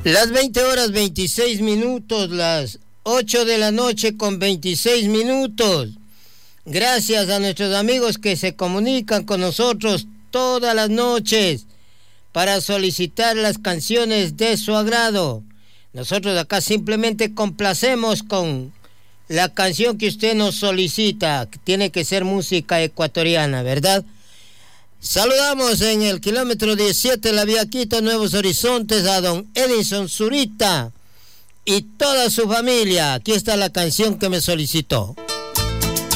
Las 20 horas 26 minutos, las 8 de la noche con 26 minutos. Gracias a nuestros amigos que se comunican con nosotros todas las noches para solicitar las canciones de su agrado. Nosotros acá simplemente complacemos con la canción que usted nos solicita, que tiene que ser música ecuatoriana, ¿verdad? Saludamos en el kilómetro 17, la vía Quito, Nuevos Horizontes, a don Edison Zurita y toda su familia. Aquí está la canción que me solicitó.